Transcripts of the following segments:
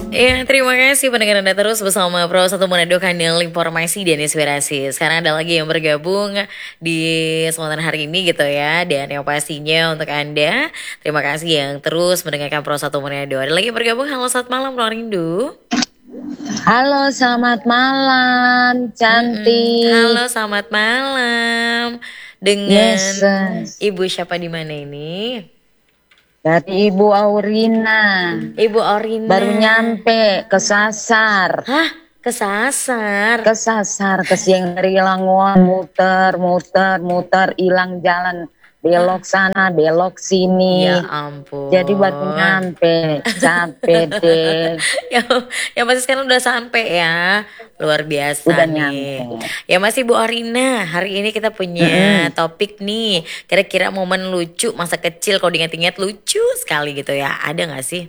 Ya, terima kasih pendengar Anda terus bersama Pro 1 Manado Kanal Informasi dan Inspirasi. Sekarang ada lagi yang bergabung di kesempatan hari ini gitu ya. Dan yang pastinya untuk Anda, terima kasih yang terus mendengarkan Pro 1 Manado. Ada lagi yang bergabung, halo saat malam Pro Rindu. Halo, selamat malam, cantik. Halo, selamat malam. Yes, Dengan Ibu siapa di mana ini? dari Ibu Aurina. Ibu Orina. Baru nyampe, kesasar. Hah? Kesasar? Kesasar, kesiang dari Langoan, muter, hilang jalan. Belok sana, belok sini. Ya ampun. Jadi baru nyampe, capek deh. Ya masih sekarang udah sampai ya. Luar biasa Udah nih. nyampe. Ya masih Bu Orina, hari ini kita punya topik nih. Kira-kira momen lucu masa kecil kalau diingat-ingat lucu sekali gitu ya. Ada gak sih?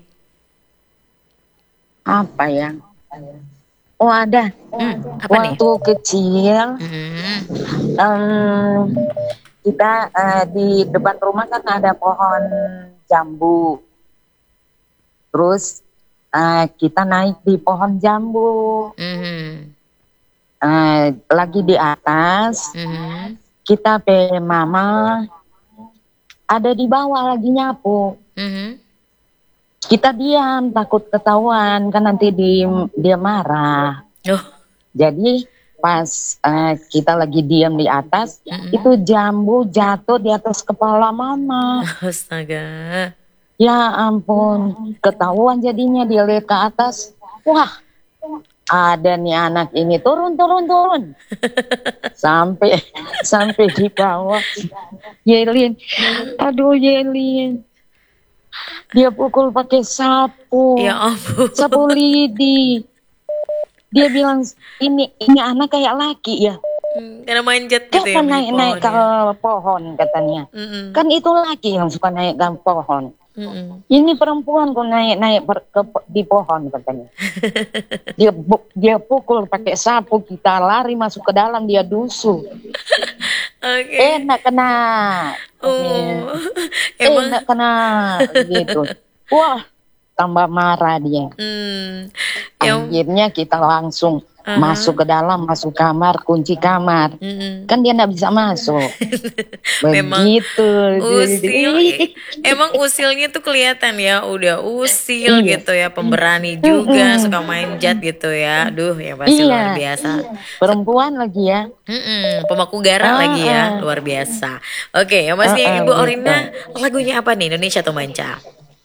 Apa ya? Oh ada. Apa nih? Waktu kecil, kita di depan rumah kan ada pohon jambu. Terus kita naik di pohon jambu. Lagi di atas, kita pe mama ada di bawah lagi nyapu. Kita diam, takut ketahuan kan nanti dia marah. Jadi pas kita lagi diam di atas, itu jambu jatuh di atas kepala mama. Astaga. Ya ampun, ketahuan jadinya, dia lihat ke atas. Wah, ada nih anak ini, turun. sampai di bawah. Yelin, aduh Yelin. Dia pukul pakai sapu. Ya ampun. Sapu lidi. Dia bilang ini anak kayak laki ya. Karena manjat gitu ya. Kapan naik ke pohon katanya. Kan itu laki yang suka naik ke pohon. Ini perempuan kok naik di pohon katanya. Dia pukul pakai sapu, kita lari masuk ke dalam, dia dusuk. Enak kena. Enak kena gitu. Wah, tambah marah dia. Akhirnya kita langsung masuk ke dalam, masuk kamar, kunci kamar. Kan dia nggak bisa masuk. Begitu. Emang usilnya tuh kelihatan ya, udah usil gitu ya, pemberani juga, suka manjat gitu ya. Aduh, ya pasti luar biasa. Perempuan lagi ya. Pemaku garak lagi ya, luar biasa. Oke, yang pasti Ibu Orina, lagunya apa nih, Indonesia atau manca?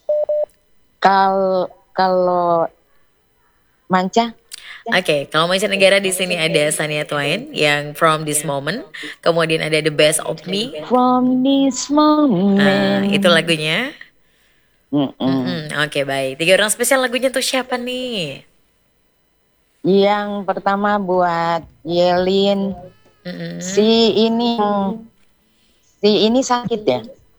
Kalau manca. Oke, kalau mancanegara di sini ada Shania Twain yang From This Moment, kemudian ada The Best of Me. From This Moment. Itu lagunya. Oke, baik. 3 orang spesial lagunya tuh siapa nih? Yang pertama buat Yelin. Si ini sakit ya.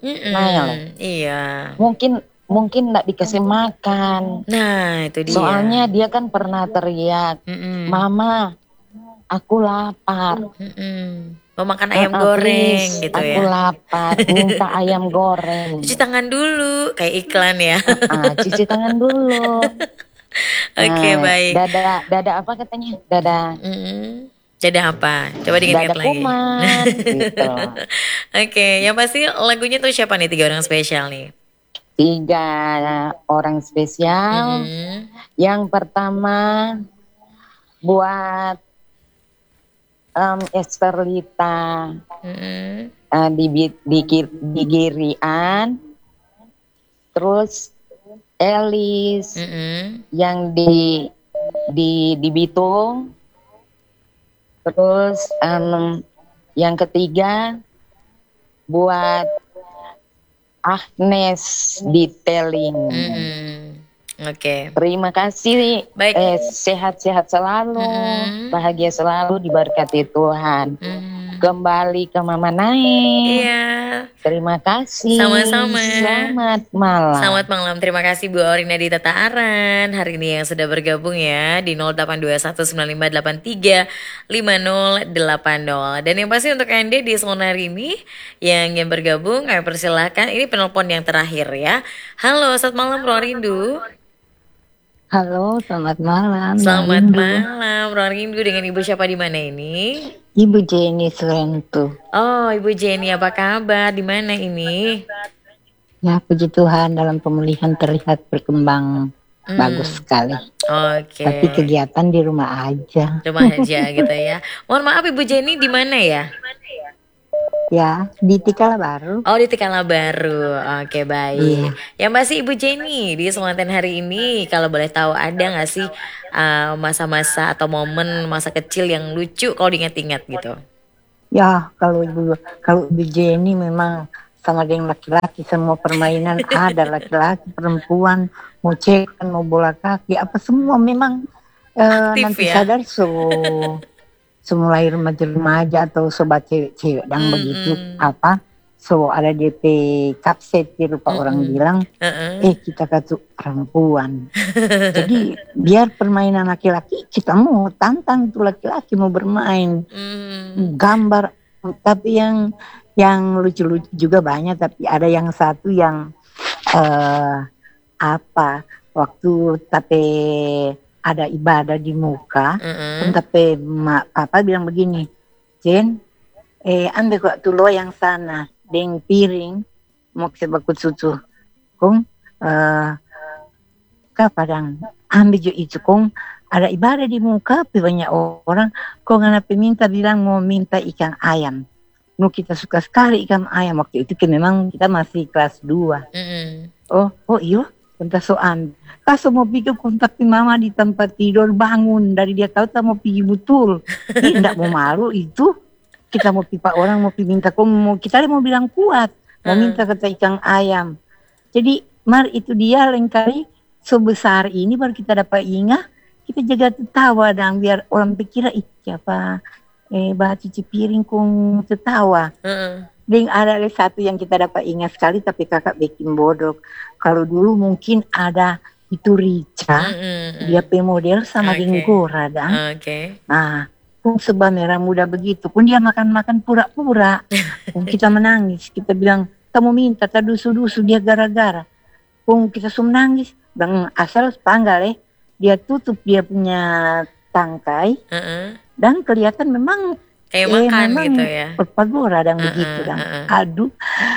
Iya. Mungkin nggak dikasih makan. Nah, itu dia. Soalnya dia kan pernah teriak, Mama, aku lapar. Mau makan ayam goreng please, gitu aku ya. Aku lapar, minta ayam goreng. Cuci tangan dulu, kayak iklan ya. Cuci tangan dulu. Oke, baik. Dada apa katanya? Dada apa? Coba diingat lagi. Kuman, gitu. Oke, yang pasti lagunya tuh siapa nih 3 orang spesial nih? 3 orang spesial. Yang pertama buat Esterlita di Girian, terus Elis yang di Bitung, terus yang ketiga buat Agnes Detailing. Oke. Terima kasih. Baik. Sehat-sehat selalu, bahagia selalu, diberkati Tuhan. Kembali ke Mama Naik. Iya. Terima kasih. Sama-sama. Selamat malam. Selamat malam. Terima kasih Bu Orina di Tataaran hari ini yang sudah bergabung ya di 082195835080. Dan yang pasti untuk Anda di sore hari ini yang bergabung, kami persilahkan. Ini penelpon yang terakhir ya. Halo, selamat malam Bro Rindu. Halo, selamat malam, Selamat Rindu. malam, Ruang Rindu dengan Ibu siapa di mana ini? Ibu Jenny Surentu. Oh, Ibu Jenny, apa kabar? Di mana ini? Ya, puji Tuhan dalam pemulihan terlihat berkembang bagus Hmm, sekali. oke. Tapi kegiatan di rumah aja. Rumah aja gitu ya. Mohon maaf Ibu Jenny di mana ya? Ya, di Tikala Baru. Oh di Tikala Baru. Oke baik. Iya. Ya masih Ibu Jenny di Semanten hari ini kalau boleh tahu ada nggak sih masa-masa atau momen masa kecil yang lucu kalau diingat-ingat gitu? Ya, kalau Ibu Jenny memang sama dengan laki-laki, semua permainan ada, laki-laki, perempuan, mau cekan, mau bola kaki, apa semua memang Aktif nanti ya. sadar semulai remaja-remaja atau sobat cewek-cewek dan begitu apa ada DP kapset lupa orang bilang kita kata perempuan. Jadi biar permainan laki-laki kita mau tantang tuh laki-laki mau bermain gambar, tapi yang lucu-lucu juga banyak, tapi ada yang satu yang apa waktu tapi ada ibadah di muka, tapi papa bilang begini, Jen, ambil kok tuh lo yang sana, deng piring, mau sebakut susu, kong, kadang ambil jo itu, kong, ada ibadah di muka, banyak orang, kong anak minta bilang mau minta ikan ayam. Mau kita suka sekali ikan ayam waktu itu, memang kita masih kelas 2. Oh iya, entah soal. Kaso mau pikir tapi mama di tempat tidur bangun dari dia tahu tak mau pergi betul. Tidak mau malu itu. Kita mau pipa orang mau minta kita mau bilang kuat. Mau minta kata ikan ayam. Jadi itu dia lain kali sebesar ini baru kita dapat ingat. Kita jaga tertawa dan biar orang pikir siapa bahas cuci piring kong tertawa. Dan ada satu yang kita dapat ingat sekali tapi kakak bikin bodoh. Kalau dulu mungkin ada itu Rica, dia pemodel sama Genggora dan nah pun sebab merah muda begitu pun dia makan pura-pura pun kita menangis, kita bilang kamu minta dusu-dusu dia gara-gara pun kita menangis bang asal panggal dia tutup dia punya tangkai dan kelihatan memang kayak makan memang gitu ya pura-pura dan begitu dan aduh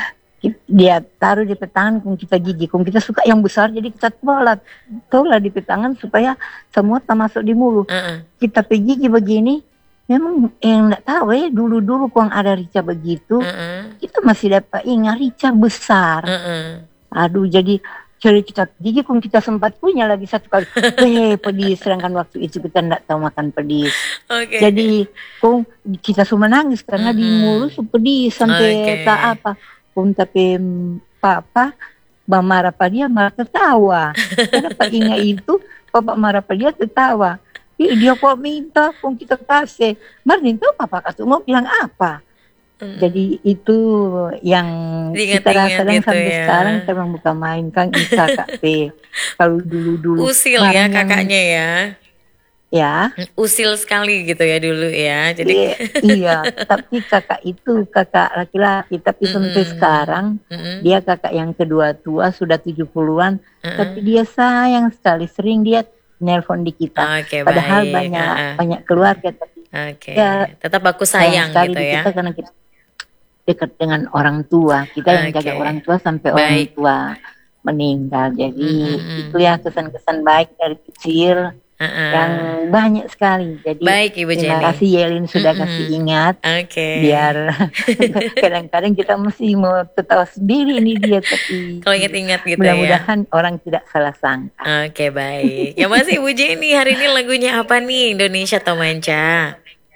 dia taruh di petangan kung kita gigi kung kita suka yang besar jadi kita tolak di petangan supaya semua tak masuk di mulut kita pergi gigi begini memang yang enggak tahu dulu kung ada rica begitu kita masih dapat ingat rica besar aduh jadi kita gigi kung kita sempat punya lagi satu kali pedis sedangkan waktu itu kita enggak tahu makan pedis jadi kung kita semua nangis karena di mulut pedis sampai tak apa pun tapi papa marah pada dia marah tertawa. Kenapa ingat itu papa marah pada dia tertawa. Dia kok minta pun kita kasih. Marah itu papa kata mau bilang apa? Jadi itu yang kita rasakan sampai sekarang memang bukan main kan kakak P. Kalau dulu usil ya kakaknya ya. Ya, usil sekali gitu ya dulu ya. Jadi iya, tapi kakak itu kakak laki-laki, tapi sampai sekarang dia kakak yang kedua tua sudah 70-an, tapi dia sayang sekali, sering dia nelpon di kita. Padahal banyak keluarga tapi ya, tetap aku sayang gitu ya. Kita karena kita dekat dengan orang tua, kita yang jaga orang tua sampai orang tua meninggal. Jadi itu ya kesan-kesan baik dari kecil. Yang banyak sekali. Jadi Ibu terima kasih Yelin sudah kasih ingat. Biar kadang-kadang kita mesti mau tertawa sendiri ini dia tapi kalau ingat-ingat gitu mudah-mudahan orang tidak salah sangka. Baik. Ya masih Ibu Jenny hari ini lagunya apa nih? Indonesia atau manca?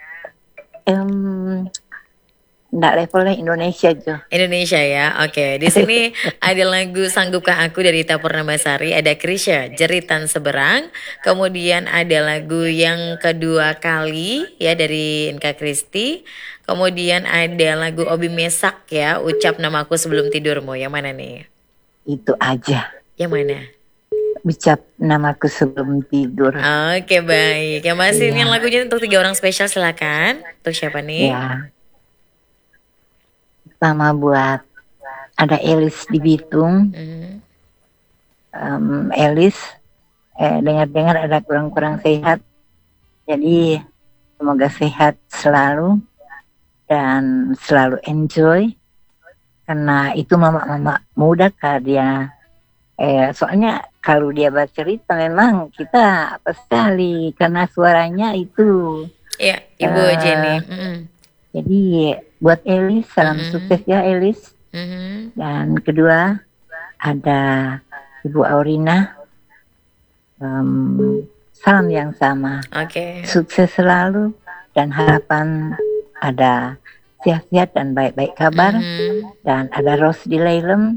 Nggak levelnya Indonesia Jo. Indonesia ya, oke. Di sini ada lagu Sanggupkah Aku dari Ita Purnamasari, ada Krisya Jeritan Seberang, kemudian ada lagu yang kedua kali ya dari Inka Kristi, kemudian ada lagu Obi Mesak ya, Ucap Namaku Sebelum Tidurmu. Yang mana nih? Itu aja. Yang mana? Ucap Namaku Sebelum Tidur. Oke baik. Yang masih ini lagunya untuk 3 orang spesial silakan. Untuk siapa nih? Ya. Pertama buat ada Elis di Bitung, Elis dengar-dengar ada kurang-kurang sehat. Jadi semoga sehat selalu dan selalu enjoy. Karena itu mama-mama muda kah dia. Soalnya kalau dia bercerita memang kita apa sekali karena suaranya itu. Iya, Ibu Jenny. Jadi buat Elis, salam sukses ya Elis. Dan kedua ada Ibu Aurina, salam yang sama. Sukses selalu dan harapan ada sehat-sehat dan baik-baik kabar. Dan ada Rose di Leilem,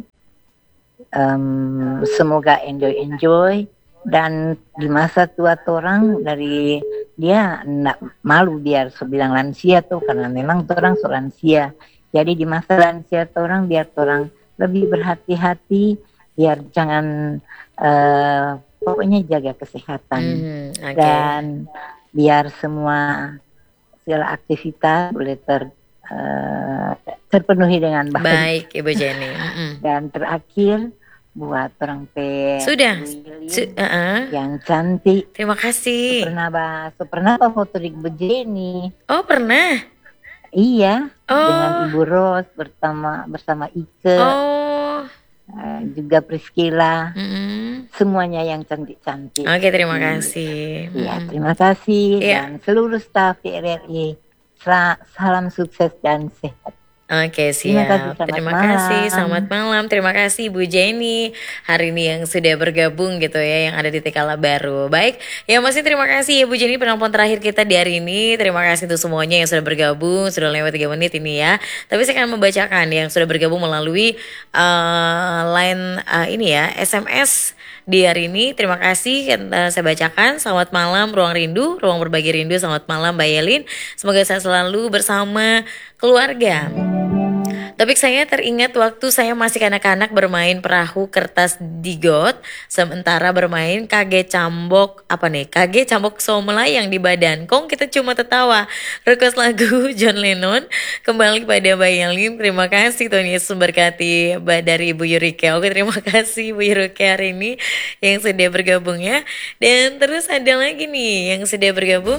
semoga enjoy dan di masa tua orang dari dia enggak malu biar bilang lansia tuh karena memang orang lansia. Jadi di masa lansia orang biar orang lebih berhati-hati, biar jangan pokoknya jaga kesehatan dan biar semua segala aktivitas boleh terpenuhi dengan baik. Baik, Ibu Jenny. Dan terakhir buat orang sudah yang cantik. Terima kasih. Pernah foto di Ibu Jenny. Oh pernah? Iya. Dengan Ibu Ros bersama Ike. Juga Priscilla. Semuanya yang cantik-cantik. Oke, terima kasih. Iya, terima kasih dan seluruh staf RRI. Salam sukses dan sehat. Oke, siap. Terima kasih. Selamat malam. Terima kasih Bu Jenny hari ini yang sudah bergabung gitu ya, yang ada di Tikala Baru. Baik, ya masih terima kasih ya Bu Jenny penelpon terakhir kita di hari ini. Terima kasih untuk semuanya yang sudah bergabung. Sudah lewat 3 menit ini ya. Tapi saya akan membacakan yang sudah bergabung melalui line ini ya, SMS di hari ini. Terima kasih saya bacakan. Selamat malam Ruang Rindu, Ruang Berbagi Rindu. Selamat malam Mbak Yelin. Semoga saya selalu bersama keluarga. Topik saya teringat waktu saya masih kanak-kanak bermain perahu kertas di got, sementara bermain KG cambok somelayang di badan. Kong kita cuma tertawa. Request lagu John Lennon kembali pada Mbak Yelin. Terima kasih Tuhan Yesus memberkati dari Ibu Yurike. Oke, terima kasih Ibu Yurike hari ini yang sudah bergabung ya. Dan terus ada lagi nih yang sudah bergabung.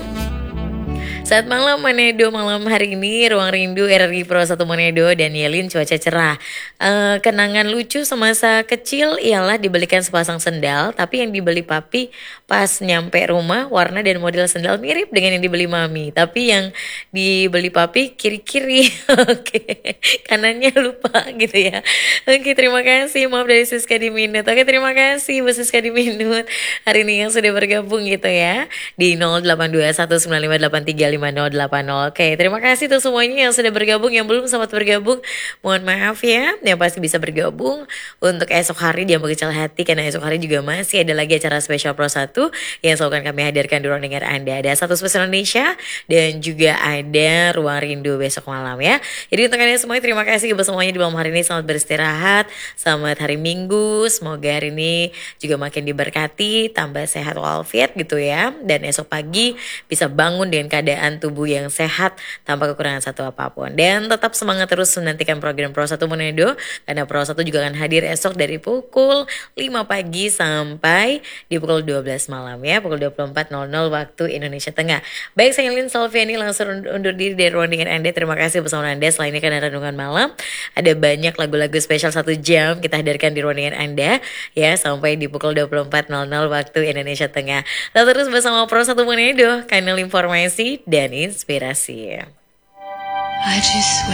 Saat malam Manado, malam hari ini Ruang Rindu RRI Pro 1 Manado dan Yelin cuaca cerah. Kenangan lucu semasa kecil ialah dibelikan sepasang sendal, tapi yang dibeli papi pas nyampe rumah warna dan model sendal mirip dengan yang dibeli mami, tapi yang dibeli papi kiri-kiri. Oke, kanannya lupa gitu ya. Oke, terima kasih. Maaf dari Siska di Minut. Oke, terima kasih Bu Siska di Minut hari ini yang sudah bergabung gitu ya di 082195835080. Oke, terima kasih tuh semuanya yang sudah bergabung. Yang belum sempat bergabung, mohon maaf ya. Yang pasti bisa bergabung untuk esok hari di Yang Bekecil Hati, karena esok hari juga masih ada lagi acara spesial Pro 1 yang selalu akan kami hadirkan di ruang dengar Anda. Ada Satu Spesial Indonesia dan juga ada Ruang Rindu besok malam ya. Jadi untuk kalian semuanya terima kasih buat semuanya di malam hari ini. Selamat beristirahat, selamat hari Minggu. Semoga hari ini juga makin diberkati, tambah sehat walafiat gitu ya. Dan esok pagi bisa bangun dengan keadaan tubuh yang sehat tanpa kekurangan satu apapun. Dan tetap semangat terus menantikan program Pro 1 Manado, karena Pro 1 juga akan hadir esok dari pukul 5 pagi sampai di pukul 12 malam ya, pukul 24.00 waktu Indonesia Tengah. Baik, saya Lin Salviani langsung undur diri dari ruang dengan Anda. Terima kasih bersama Anda. Selain ini kan ada renungan malam, ada banyak lagu-lagu spesial 1 jam kita hadirkan di ruang dengan Anda ya, sampai di pukul 24.00 waktu Indonesia Tengah. Lalu terus bersama Pro 1 Manado, kanal informasi dan inspirasi. I just